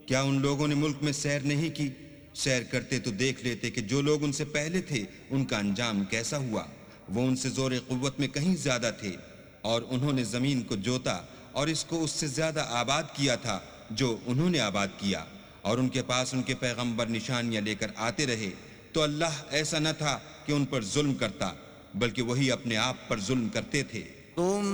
क्या उन लोगों ने मुल्क में सैर नहीं की? सैर करते तो देख लेते कि जो लोग उनसे पहले थे उनका अंजाम कैसा हुआ। वो उनसे जोर कुव्वत में कहीं ज्यादा थे और उन्होंने जमीन को जोता और इसको उससे ज्यादा आबाद किया था जो उन्होंने आबाद किया, और उनके पास उनके पैगंबर निशानियां लेकर आते रहे। तो अल्लाह ऐसा न था कि उन पर जुल्म करता, बल्कि वही अपने आप पर जुल्म करते थे।